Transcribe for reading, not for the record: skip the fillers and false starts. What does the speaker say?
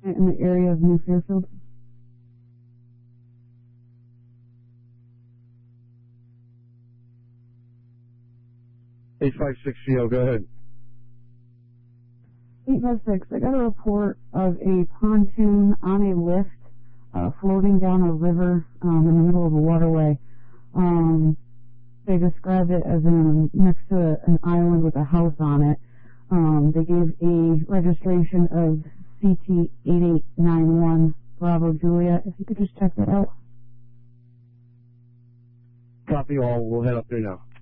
in the area of New Fairfield. (856CO), go ahead. 856, I got a report of a pontoon on a lift floating down a river in the middle of a waterway. They described it as next to an island with a house on it. They gave a registration of CT8891 Bravo Julia. If you could just check that out. Copy all. We'll head up there now.